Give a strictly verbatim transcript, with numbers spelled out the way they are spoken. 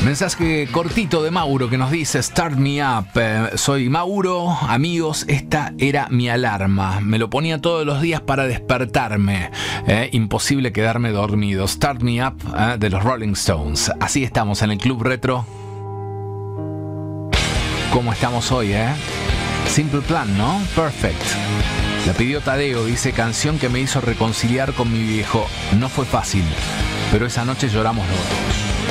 Mensaje cortito de Mauro que nos dice: Start me up. Eh, soy Mauro, amigos, esta era mi alarma. Me lo ponía todos los días para despertarme. Eh, imposible quedarme dormido. Start me up, eh, de los Rolling Stones. Así estamos en el Club Retro. ¿Cómo estamos hoy, eh? Simple Plan, ¿no? Perfect. La pidió Tadeo, dice: canción que me hizo reconciliar con mi viejo. No fue fácil, pero esa noche lloramos los dos.